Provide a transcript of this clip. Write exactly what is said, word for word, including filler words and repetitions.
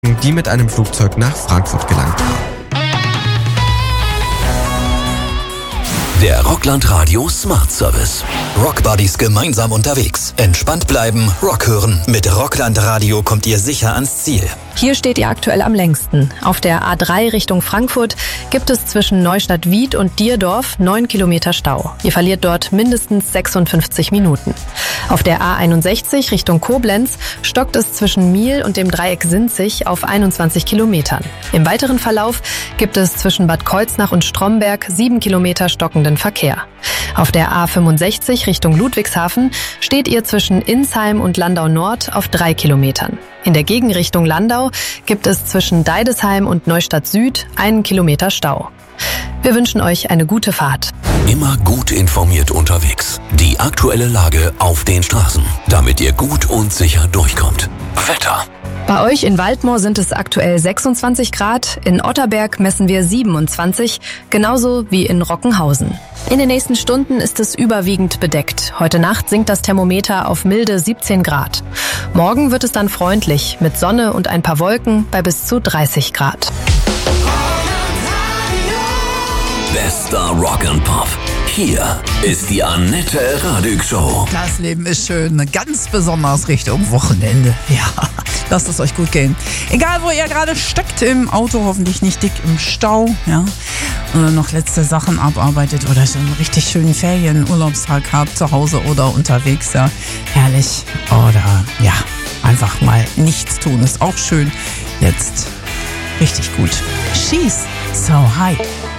die mit einem Flugzeug nach Frankfurt gelangt waren. Der Rockland Radio Smart Service. Rockbuddies gemeinsam unterwegs. Entspannt bleiben, Rock hören. Mit Rockland Radio kommt ihr sicher ans Ziel. Hier steht ihr aktuell am längsten. Auf der A drei Richtung Frankfurt gibt es zwischen Neustadt-Wied und Dierdorf neun Kilometer Stau. Ihr verliert dort mindestens sechsundfünfzig Minuten. Auf der A einundsechzig Richtung Koblenz stockt es zwischen Miel und dem Dreieck Sinzig auf einundzwanzig Kilometern. Im weiteren Verlauf gibt es zwischen Bad Kreuznach und Stromberg sieben Kilometer stockenden Verkehr. Auf der A fünfundsechzig Richtung Ludwigshafen steht ihr zwischen Insheim und Landau Nord auf drei Kilometern. In der Gegenrichtung Landau gibt es zwischen Deidesheim und Neustadt Süd einen Kilometer Stau. Wir wünschen euch eine gute Fahrt. Immer gut informiert unterwegs. Die aktuelle Lage auf den Straßen, damit ihr gut und sicher durchkommt. Wetter. Bei euch in Waldmoor sind es aktuell sechsundzwanzig Grad, in Otterberg messen wir siebenundzwanzig, genauso wie in Rockenhausen. In den nächsten Stunden ist es überwiegend bedeckt. Heute Nacht sinkt das Thermometer auf milde siebzehn Grad. Morgen wird es dann freundlich, mit Sonne und ein paar Wolken bei bis zu dreißig Grad. Bester Rock and Pop. Hier ist die Annette Radig Show. Das Leben ist schön, ganz besonders Richtung Wochenende. Ja, lasst es euch gut gehen. Egal, wo ihr gerade steckt, im Auto, hoffentlich nicht dick im Stau, ja, oder noch letzte Sachen abarbeitet oder so einen richtig schönen Ferienurlaubstag habt, zu Hause oder unterwegs, ja, herrlich. Oder, ja, einfach mal nichts tun, ist auch schön. Jetzt richtig gut. She's so high.